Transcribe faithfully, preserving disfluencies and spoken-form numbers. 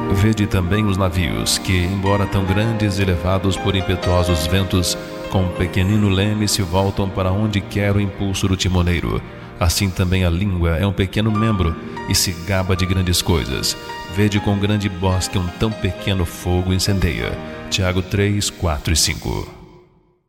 Vede também os navios, que, embora tão grandes e levados por impetuosos ventos, com um pequenino leme se voltam para onde quer o impulso do timoneiro. Assim também a língua é um pequeno membro e se gaba de grandes coisas. Vede com grande bosque um tão pequeno fogo incendeia. Tiago três, quatro e cinco.